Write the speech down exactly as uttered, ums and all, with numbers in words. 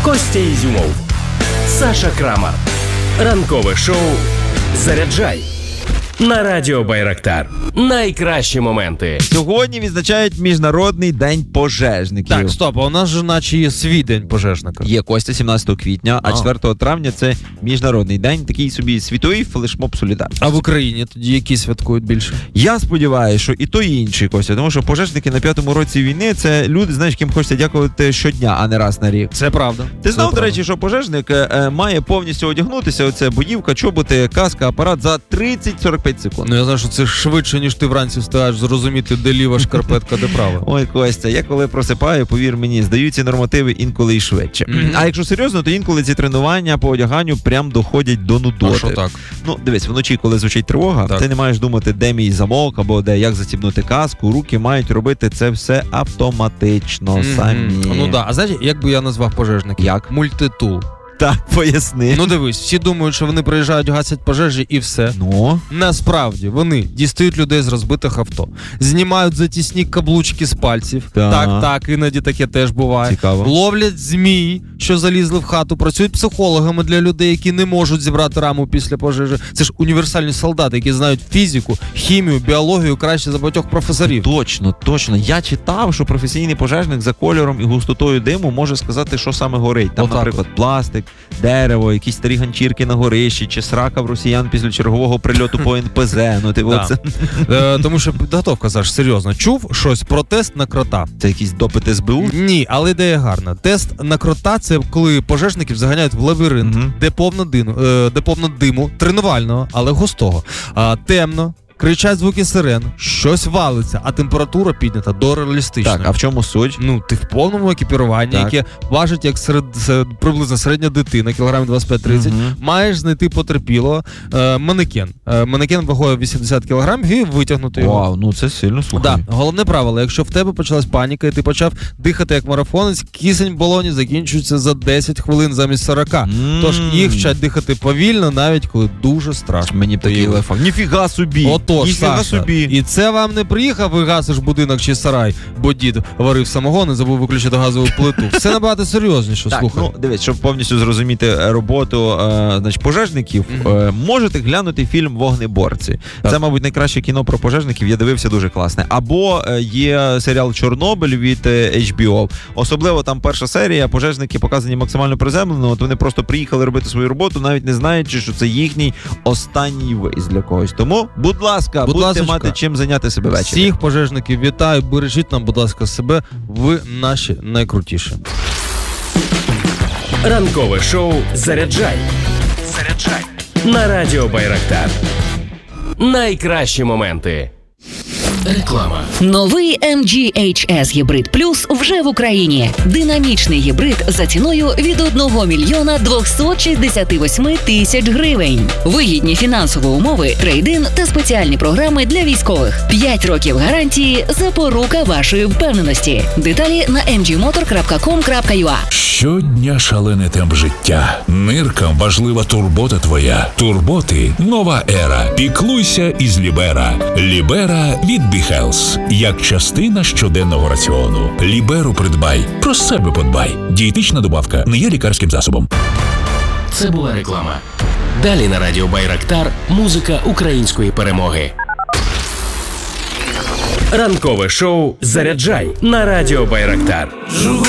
Костя Ізюмов, Саша Крамар. Ранкове шоу «Заряджай» на Радіо Байрактар. Найкращі моменти. Сьогодні відзначають Міжнародний день пожежників. Так, стоп, а у нас же наче є свій день пожежника. Є, Костя, сімнадцятого квітня, а, а четвертого травня це Міжнародний день, такий собі світовий флешмоб солідарності. А в Україні тоді які святкують більше? Я сподіваюся, що і той, і інший, Костя, тому що пожежники на п'ятому році війни – це люди, знаєш, яким хочеться дякувати щодня, а не раз на рік. Це правда. Ти знав, це до речі, що пожежник е, має повністю одягнутися, оце бодівка, чоботи, каска, апарат за тридцять сорок п'ять секунд. Ну я знаю, що це швидше, ніж ти вранці встигаєш зрозуміти, де ліва шкарпетка, де права. Ой, Костя, я коли просипаю, повір мені, здаю ці нормативи інколи і швидше. Mm-hmm. А якщо серйозно, то інколи ці тренування по одяганню прям доходять до нудоти. А що так? Ну, дивись, вночі, коли звучить тривога, так. ти не маєш думати, де мій замок, або де, як застібнути каску, руки мають робити це все автоматично, mm-hmm. самі. Ну да, а знаєш, як би я назвав пожежників? Як? Мультитул. Так, поясни. Ну дивись, всі думають, що вони приїжджають, гасять пожежі і все. Ну? Насправді, вони дістають людей з розбитих авто, знімають затісні каблучки з пальців. Так, так, так іноді таке теж буває. Цікаво. Ловлять змій, що залізли в хату, працюють психологами для людей, які не можуть зібрати раму після пожежі. Це ж універсальні солдати, які знають фізику, хімію, біологію краще за багатьох професорів. Точно, точно. Я читав, що професійний пожежник за кольором і густотою диму може сказати, що саме горить. Там, Отак наприклад, от. пластик, дерево, якісь старі ганчірки на горищі, чи срака в росіян після чергового прильоту по ен пе зет. Ну, ти Да. оце... Е, тому що підготовка, Саш, серйозно. Чув щось про тест на крота? Це якийсь допит ес бе у? Ні, але ідея гарна. Тест на крота – це коли пожежників заганяють в лабіринт, Угу. де повно диму, е, де повно диму, тренувального, але густого. А, темно, кричать звуки сирен, щось валиться, а температура піднята до реалістичної. Так, а в чому суть? Ну, ти в повному екіпіруванні, Так. яке важить як серед, серед, приблизно середня дитина, кілограмів двадцять п'ять тридцять, Угу. маєш знайти потерпілого е, манекен. Е, манекен вагою вісімдесят кілограмів і витягнути його. Вау, ну це сильно, слухай. Да. Головне правило, якщо в тебе почалась паніка і ти почав дихати як марафонець, кисень в балоні закінчується за десять хвилин замість сорок. Mm. Тож їх вчать дихати повільно, навіть коли дуже страшно. Мені б такий лайфхак. Ніфіга собі! Отож, Ніфіга Саша, собі! і це вам не приїхав і гасиш будинок чи сарай, бо дід варив самогон і забув виключити газову плиту. Все набагато серйозніше, Так, слухай. ну, дивись, щоб повністю зрозуміти роботу е, значить, пожежників, е, можете глянути фільм «Вогнеборці». Так. Це, мабуть, найкраще кіно про пожежників, я дивився, дуже класне. Або е, є серіал «Чорнобиль» від е, ейч бі о. Особливо там перша серія, пожежники показані максимально приземлено, от вони просто приїхали робити свою роботу, навіть не знаючи, що це їхній останній виїзд для когось. Тому, будь ласка, Будь будьте ласочка. мати чим зайняти себе ввечері. Всіх пожежників вітаю, бережіть нам, будь ласка, себе, ви наші найкрутіші. Ранкове шоу «Заряджай». Заряджай на Радіо Байрактар. Найкращі моменти. Реклама. Новий ем джі ейч ес Hybrid Plus вже в Україні. Динамічний гібрид за ціною від одного мільйона двохсот шістдесят вісім тисяч гривень. Вигідні фінансові умови, трейд-ін та спеціальні програми для військових. п'ять років гарантії – запорука вашої впевненості. Деталі на ем джі мотор крапка ком крапка ю а. Щодня шалений темп життя. Ниркам важлива турбота твоя. Турботи – нова ера. Піклуйся із Лібера. Лібера від Біхелс. Як частина щоденного раціону. Ліберу придбай. Про себе подбай. Дієтична добавка не є лікарським засобом. Це була реклама. Далі на Радіо Байрактар музика української перемоги. Ранкове шоу «Заряджай» на Радіо Байрактар.